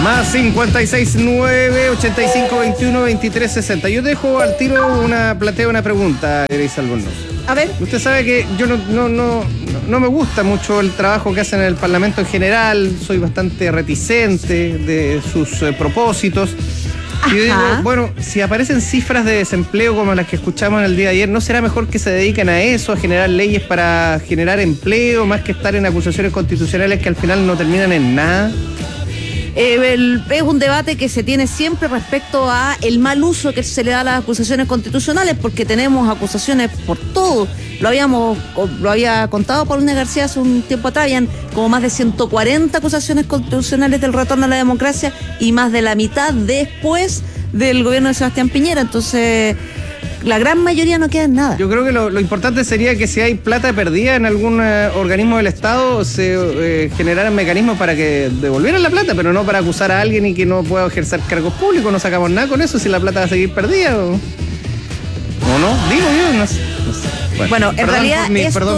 Más 569-8521-2360. Yo dejo al tiro planteo una pregunta, Grace Albornoz. A ver. Usted sabe que yo no me gusta mucho el trabajo que hacen en el Parlamento en general. Soy bastante reticente de sus propósitos. Y yo digo, bueno, si aparecen cifras de desempleo como las que escuchamos en el día de ayer, ¿no será mejor que se dediquen a eso, a generar leyes para generar empleo, más que estar en acusaciones constitucionales que al final no terminan en nada? Es un debate que se tiene siempre respecto a el mal uso que se le da a las acusaciones constitucionales, porque tenemos acusaciones por todo. Lo había contado Paulina García hace un tiempo atrás, habían como más de 140 acusaciones constitucionales del retorno a la democracia y más de la mitad después del gobierno de Sebastián Piñera. Entonces, la gran mayoría no queda en nada. Yo creo que lo importante sería que si hay plata perdida en algún organismo del Estado, se generaran mecanismos para que devolvieran la plata, pero no para acusar a alguien y que no pueda ejercer cargos públicos. No sacamos nada con eso si la plata va a seguir perdida. ¿O no? Digo yo, no sé. Bueno, en realidad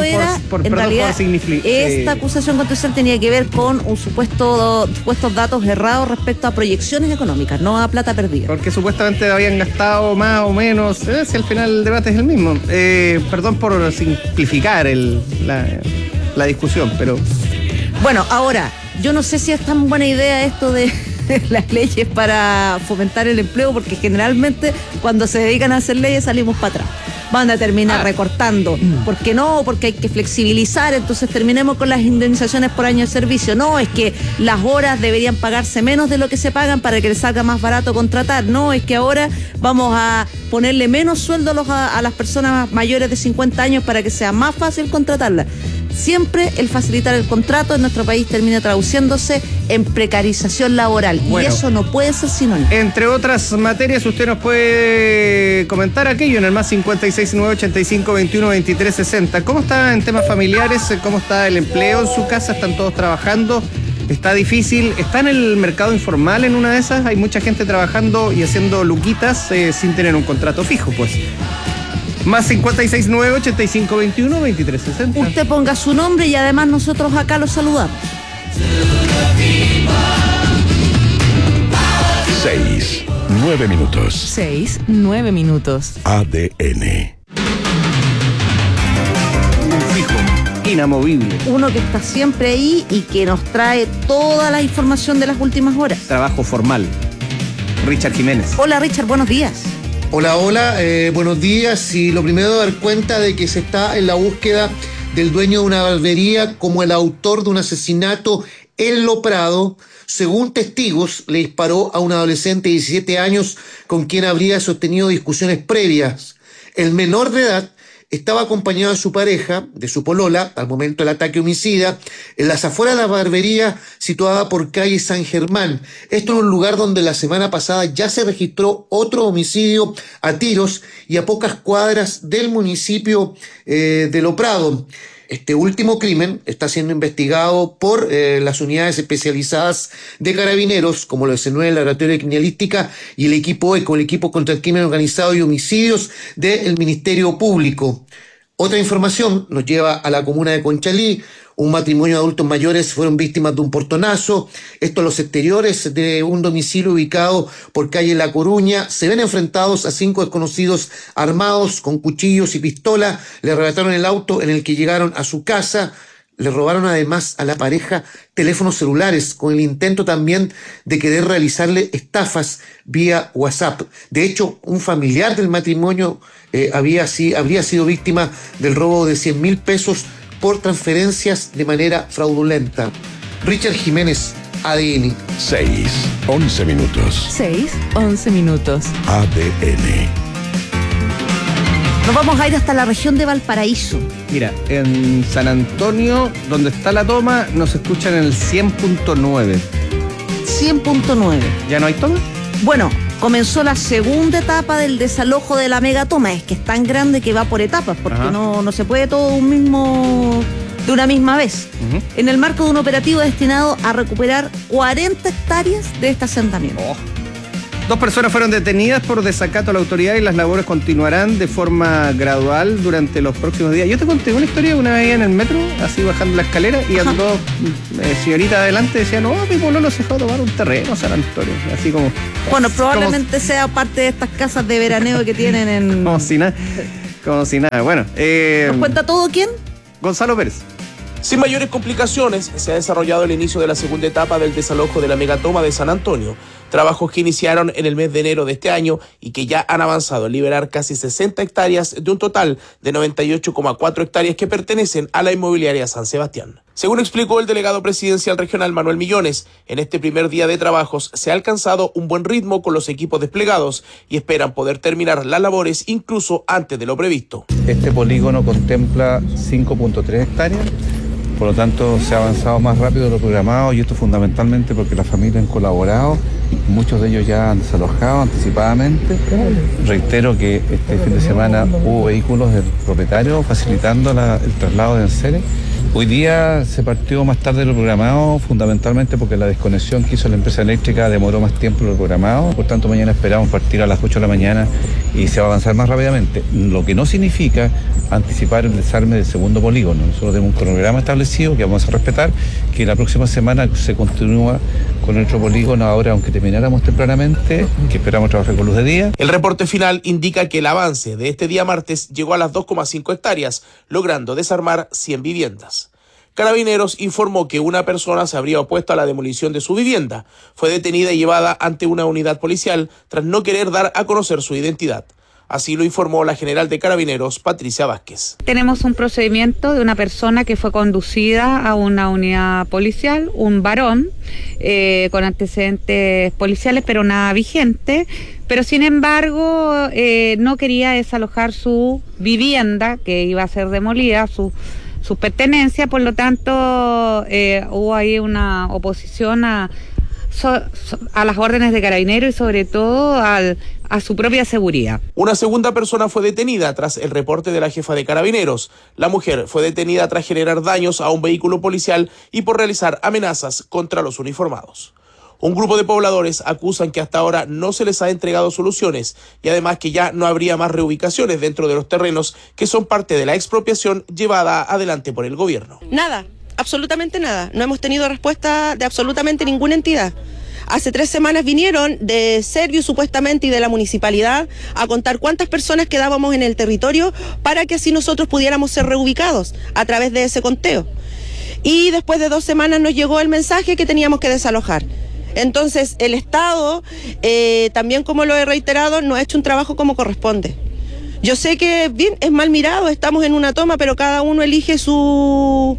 esta acusación constitucional tenía que ver con supuestos datos errados respecto a proyecciones económicas, no a plata perdida. Porque supuestamente habían gastado más o menos, si al final el debate es el mismo. Perdón por simplificar la discusión, pero... Bueno, ahora, yo no sé si es tan buena idea esto de las leyes para fomentar el empleo, porque generalmente cuando se dedican a hacer leyes salimos para atrás. Van a terminar recortando. ¿Por qué no? Porque hay que flexibilizar, entonces terminemos con las indemnizaciones por año de servicio. No, es que las horas deberían pagarse menos de lo que se pagan para que les salga más barato contratar. No, es que ahora vamos a ponerle menos sueldo a las personas mayores de 50 años para que sea más fácil contratarlas. Siempre el facilitar el contrato en nuestro país termina traduciéndose en precarización laboral. Bueno, y eso no puede ser sinónimo. Entre otras materias, usted nos puede comentar aquello en el más 569-8521-2360. ¿Cómo está en temas familiares? ¿Cómo está el empleo en su casa? ¿Están todos trabajando? ¿Está difícil? ¿Está en el mercado informal en una de esas? Hay mucha gente trabajando y haciendo luquitas sin tener un contrato fijo, pues. Más 569-8521-2360. Usted ponga su nombre y además nosotros acá lo saludamos. 6-9 minutos. 6-9 minutos. ADN. Un fijo, inamovible. Uno que está siempre ahí y que nos trae toda la información de las últimas horas. Trabajo formal. Richard Jiménez. Hola Richard, buenos días. Hola, buenos días. Y lo primero, dar cuenta de que se está en la búsqueda del dueño de una barbería como el autor de un asesinato en Lo Prado. Según testigos, le disparó a un adolescente de 17 años con quien habría sostenido discusiones previas. El menor de edad estaba acompañado de su pareja, de su polola, al momento del ataque homicida, en las afueras de la barbería situada por calle San Germán. Esto en un lugar donde la semana pasada ya se registró otro homicidio a tiros y a pocas cuadras del municipio de Lo Prado. Este último crimen está siendo investigado por las unidades especializadas de Carabineros, como lo S9, el Laboratorio de Criminalística, y el equipo ECO, el equipo contra el crimen organizado y homicidios del Ministerio Público. Otra información nos lleva a la comuna de Conchalí. Un matrimonio de adultos mayores fueron víctimas de un portonazo. Esto en los exteriores de un domicilio ubicado por calle La Coruña. Se ven enfrentados a 5 desconocidos armados con cuchillos y pistola. Le arrebataron el auto en el que llegaron a su casa. Le robaron además a la pareja teléfonos celulares, con el intento también de querer realizarle estafas vía WhatsApp. De hecho, un familiar del matrimonio habría sido víctima del robo de 100.000 pesos por transferencias de manera fraudulenta. Richard Jiménez, ADN. 6-11 minutos. 6-11 minutos. ADN. Nos vamos a ir hasta la región de Valparaíso. Mira, en San Antonio, donde está la toma, nos escuchan en el 100.9. 100.9. ¿Ya no hay toma? Bueno, comenzó la segunda etapa del desalojo de la megatoma. Es que es tan grande que va por etapas, porque no se puede todo de una misma vez. En el marco de un operativo destinado a recuperar 40 hectáreas de este asentamiento. 2 personas fueron detenidas por desacato a la autoridad y las labores continuarán de forma gradual durante los próximos días. Yo te conté una historia una vez en el metro, así bajando la escalera, y andó señorita adelante, decía, no, mi pololo se fue a tomar un terreno, San Antonio, así como... Bueno, probablemente sea parte de estas casas de veraneo que tienen en... Como si nada, Bueno, ¿Nos cuenta todo quién? Gonzalo Pérez. Sin mayores complicaciones, se ha desarrollado el inicio de la segunda etapa del desalojo de la megatoma de San Antonio, trabajos que iniciaron en el mes de enero de este año y que ya han avanzado en liberar casi 60 hectáreas de un total de 98,4 hectáreas que pertenecen a la inmobiliaria San Sebastián. Según explicó el delegado presidencial regional Manuel Millones, en este primer día de trabajos se ha alcanzado un buen ritmo con los equipos desplegados y esperan poder terminar las labores incluso antes de lo previsto. Este polígono contempla 5.3 hectáreas. Por lo tanto, se ha avanzado más rápido de lo programado y esto fundamentalmente porque las familias han colaborado, muchos de ellos ya han desalojado anticipadamente. Reitero que este fin de semana hubo vehículos del propietario facilitando el traslado de enseres. Hoy día se partió más tarde de lo programado, fundamentalmente porque la desconexión que hizo la empresa eléctrica demoró más tiempo de lo programado. Por tanto, mañana esperamos partir a las 8 de la mañana y se va a avanzar más rápidamente. Lo que no significa anticipar el desarme del segundo polígono. Nosotros tenemos un cronograma establecido que vamos a respetar, que la próxima semana se continúa con el otro polígono, ahora aunque termináramos tempranamente, que esperamos trabajar con luz de día. El reporte final indica que el avance de este día martes llegó a las 2,5 hectáreas, logrando desarmar 100 viviendas. Carabineros informó que una persona se habría opuesto a la demolición de su vivienda. Fue detenida y llevada ante una unidad policial tras no querer dar a conocer su identidad. Así lo informó la general de Carabineros, Patricia Vázquez. Tenemos un procedimiento de una persona que fue conducida a una unidad policial, un varón con antecedentes policiales, pero nada vigente. Pero sin embargo no quería desalojar su vivienda, que iba a ser demolida, sus pertenencias. Por lo tanto hubo ahí una oposición a las órdenes de Carabineros y sobre todo a su propia seguridad. Una segunda persona fue detenida tras el reporte de la jefa de Carabineros. La mujer fue detenida tras generar daños a un vehículo policial y por realizar amenazas contra los uniformados. Un grupo de pobladores acusan que hasta ahora no se les ha entregado soluciones y además que ya no habría más reubicaciones dentro de los terrenos que son parte de la expropiación llevada adelante por el gobierno. Nada, absolutamente nada. No hemos tenido respuesta de absolutamente ninguna entidad. Hace 3 semanas vinieron de Servio supuestamente y de la municipalidad a contar cuántas personas quedábamos en el territorio para que así nosotros pudiéramos ser reubicados a través de ese conteo. Y después de 2 semanas nos llegó el mensaje que teníamos que desalojar. Entonces el Estado, también como lo he reiterado, no ha hecho un trabajo como corresponde. Yo sé que bien, es mal mirado, estamos en una toma, pero cada uno elige su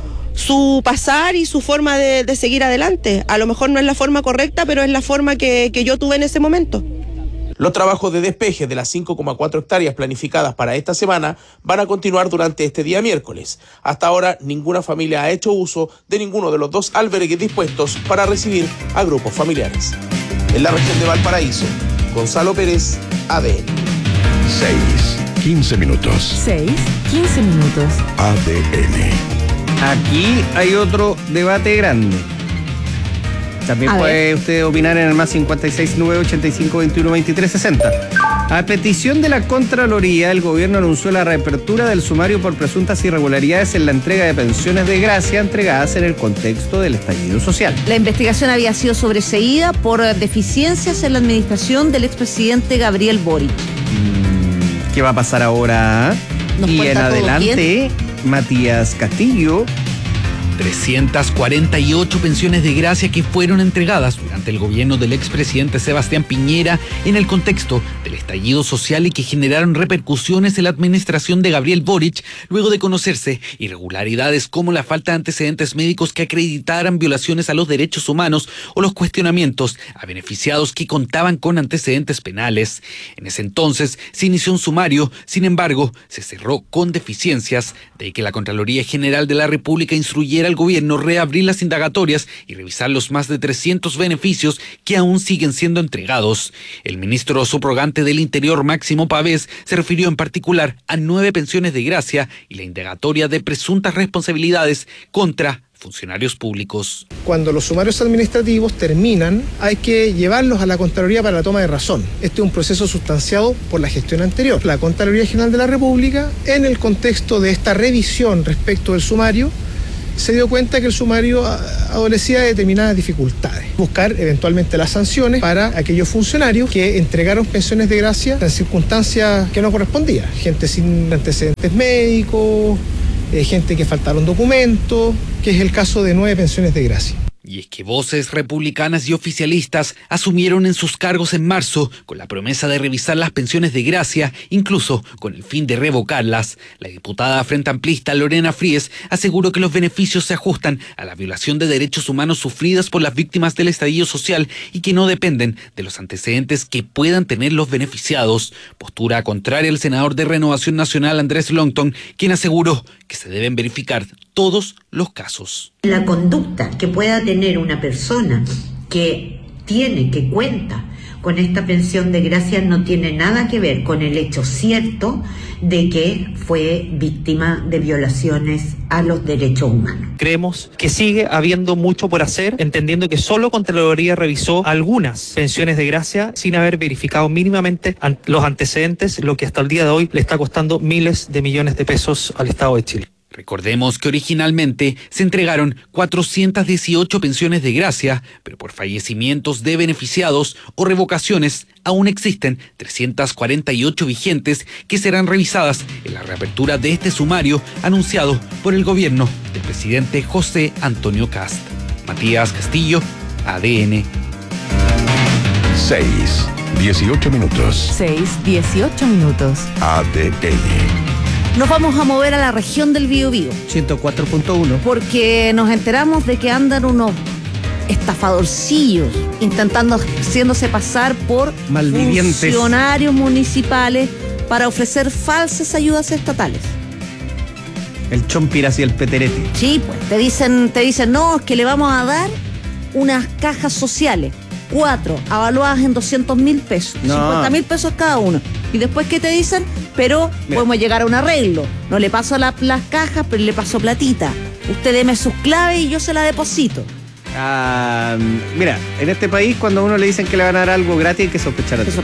pasar y su forma de seguir adelante. A lo mejor no es la forma correcta, pero es la forma que yo tuve en ese momento. Los trabajos de despeje de las 5,4 hectáreas planificadas para esta semana van a continuar durante este día miércoles. Hasta ahora, ninguna familia ha hecho uso de ninguno de los 2 albergues dispuestos para recibir a grupos familiares. En la región de Valparaíso, Gonzalo Pérez, ADN. 6:15 minutos. 6:15 minutos. ADN. Aquí hay otro debate grande. También puede usted opinar en el más 56 985 21 23 60. A petición de la Contraloría, el gobierno anunció la reapertura del sumario por presuntas irregularidades en la entrega de pensiones de gracia entregadas en el contexto del estallido social. La investigación había sido sobreseída por deficiencias en la administración del expresidente Gabriel Boric. ¿Qué va a pasar ahora? Y en adelante, Matías Castillo. 348 pensiones de gracia que fueron entregadas durante el gobierno del expresidente Sebastián Piñera en el contexto del estallido social y que generaron repercusiones en la administración de Gabriel Boric luego de conocerse irregularidades como la falta de antecedentes médicos que acreditaran violaciones a los derechos humanos o los cuestionamientos a beneficiados que contaban con antecedentes penales. En ese entonces se inició un sumario, sin embargo, se cerró con deficiencias, de que la Contraloría General de la República instruyera al gobierno reabrir las indagatorias y revisar los más de 300 beneficios que aún siguen siendo entregados. El ministro subrogante del Interior, Máximo Pavés, se refirió en particular a 9 pensiones de gracia y la indagatoria de presuntas responsabilidades contra funcionarios públicos. Cuando los sumarios administrativos terminan, hay que llevarlos a la Contraloría para la toma de razón. Este es un proceso sustanciado por la gestión anterior. La Contraloría General de la República, en el contexto de esta revisión respecto del sumario, se dio cuenta que el sumario adolecía de determinadas dificultades. Buscar eventualmente las sanciones para aquellos funcionarios que entregaron pensiones de gracia en circunstancias que no correspondían. Gente sin antecedentes médicos, gente que faltaron documentos, que es el caso de 9 pensiones de gracia. Y es que voces republicanas y oficialistas asumieron en sus cargos en marzo con la promesa de revisar las pensiones de gracia, incluso con el fin de revocarlas. La diputada frente amplista Lorena Fries aseguró que los beneficios se ajustan a la violación de derechos humanos sufridas por las víctimas del estallido social y que no dependen de los antecedentes que puedan tener los beneficiados. Postura contraria al senador de Renovación Nacional Andrés Longton, quien aseguró que se deben verificar todos los casos. La conducta que pueda tener una persona que cuenta con esta pensión de gracia no tiene nada que ver con el hecho cierto de que fue víctima de violaciones a los derechos humanos. Creemos que sigue habiendo mucho por hacer, entendiendo que solo Contraloría revisó algunas pensiones de gracia sin haber verificado mínimamente los antecedentes, lo que hasta el día de hoy le está costando miles de millones de pesos al Estado de Chile. Recordemos que originalmente se entregaron 418 pensiones de gracia, pero por fallecimientos de beneficiados o revocaciones aún existen 348 vigentes que serán revisadas en la reapertura de este sumario anunciado por el gobierno del presidente José Antonio Kast. Matías Castillo, ADN. 6:18 minutos. 6:18 minutos. ADN. Nos vamos a mover a la región del Biobío. 104.1. Porque nos enteramos de que andan unos estafadorcillos haciéndose pasar por malvivientes, funcionarios municipales para ofrecer falsas ayudas estatales. El chompiras y el peterete. Sí, pues te dicen, no, es que le vamos a dar unas cajas sociales. 4, avaluadas en 200.000 pesos, no. 50.000 pesos cada uno. Y después, ¿qué te dicen? Pero podemos llegar a un arreglo. No le paso las cajas, pero le paso platita. Usted deme sus claves y yo se la deposito. Mira, en este país, cuando a uno le dicen que le van a dar algo gratis, hay que sospechar a ti.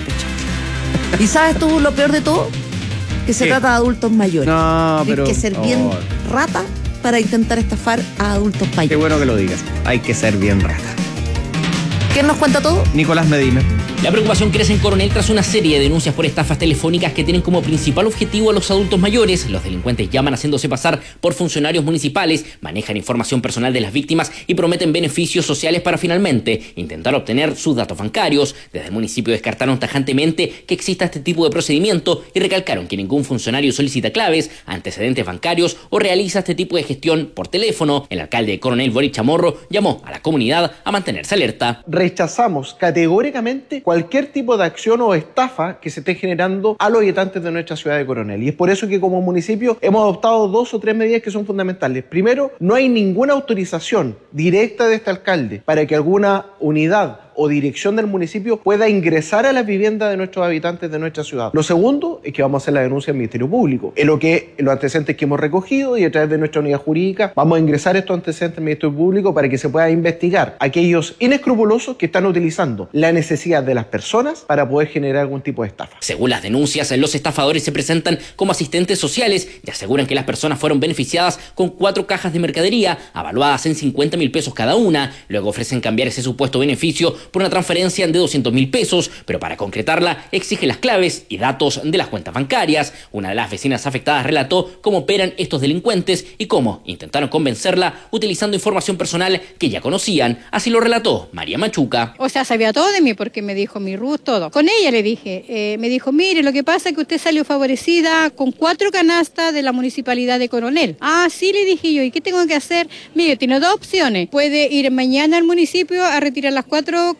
¿Y sabes tú lo peor de todo? Que se trata de adultos mayores. No, pero... Hay que ser bien rata para intentar estafar a adultos mayores. Qué bueno que lo digas. Hay que ser bien rata. ¿Quién nos cuenta todo? Nicolás Medina. La preocupación crece en Coronel tras una serie de denuncias por estafas telefónicas que tienen como principal objetivo a los adultos mayores. Los delincuentes llaman haciéndose pasar por funcionarios municipales, manejan información personal de las víctimas y prometen beneficios sociales para finalmente intentar obtener sus datos bancarios. Desde el municipio descartaron tajantemente que exista este tipo de procedimiento y recalcaron que ningún funcionario solicita claves, antecedentes bancarios o realiza este tipo de gestión por teléfono. El alcalde de Coronel, Boric Chamorro, llamó a la comunidad a mantenerse alerta. Rechazamos categóricamente cualquier tipo de acción o estafa que se esté generando a los habitantes de nuestra ciudad de Coronel. Y es por eso que como municipio hemos adoptado 2 o 3 medidas que son fundamentales. Primero, no hay ninguna autorización directa de este alcalde para que alguna unidad o dirección del municipio pueda ingresar a las viviendas de nuestros habitantes de nuestra ciudad. Lo segundo es que vamos a hacer la denuncia al Ministerio Público. En los antecedentes que hemos recogido y a través de nuestra unidad jurídica vamos a ingresar estos antecedentes al Ministerio Público para que se pueda investigar a aquellos inescrupulosos que están utilizando la necesidad de las personas para poder generar algún tipo de estafa. Según las denuncias, los estafadores se presentan como asistentes sociales y aseguran que las personas fueron beneficiadas con 4 cajas de mercadería avaluadas en 50.000 pesos cada una. Luego ofrecen cambiar ese supuesto beneficio por una transferencia de 200.000 pesos, pero para concretarla exige las claves y datos de las cuentas bancarias. Una de las vecinas afectadas relató cómo operan estos delincuentes y cómo intentaron convencerla utilizando información personal que ya conocían. Así lo relató María Machuca. O sea, sabía todo de mí porque me dijo mi RUT, todo. Con ella le dije, me dijo, mire, lo que pasa es que usted salió favorecida con 4 canastas de la municipalidad de Coronel. Ah, sí, le dije yo, ¿y qué tengo que hacer? Mire, tiene 2 opciones. Puede ir mañana al municipio a retirar las 4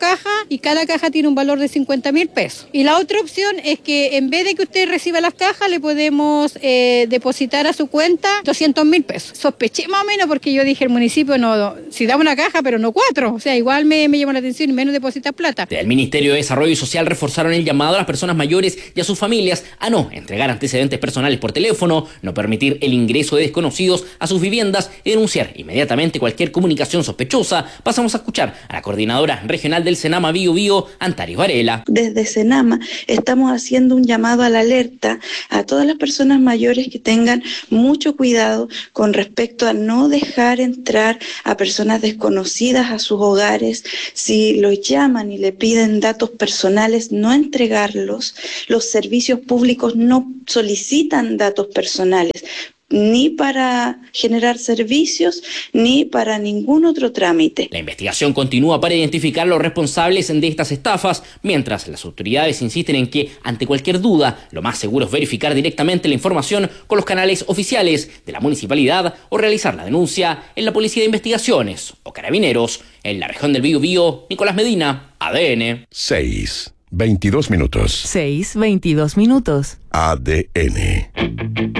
cajas y cada caja tiene un valor de 50.000 pesos. Y la otra opción es que en vez de que usted reciba las cajas, le podemos depositar a su cuenta 200.000 pesos. Sospeché más o menos porque yo dije, el municipio no, si da una caja, pero no 4. O sea, igual me llamó la atención y menos depositar plata. Del Ministerio de Desarrollo Social reforzaron el llamado a las personas mayores y a sus familias a no entregar antecedentes personales por teléfono, no permitir el ingreso de desconocidos a sus viviendas y denunciar inmediatamente cualquier comunicación sospechosa. Pasamos a escuchar a la coordinadora regional del Senama Bío Bío, Antares Varela. Desde Senama estamos haciendo un llamado a la alerta a todas las personas mayores que tengan mucho cuidado con respecto a no dejar entrar a personas desconocidas a sus hogares. Si los llaman y le piden datos personales, no entregarlos. Los servicios públicos no solicitan datos personales, ni para generar servicios, ni para ningún otro trámite. La investigación continúa para identificar a los responsables de estas estafas, mientras las autoridades insisten en que, ante cualquier duda, lo más seguro es verificar directamente la información con los canales oficiales de la municipalidad o realizar la denuncia en la Policía de Investigaciones o Carabineros. En la región del Bío Bío, Nicolás Medina, ADN. 6:22 minutos. 6:22 minutos. ADN.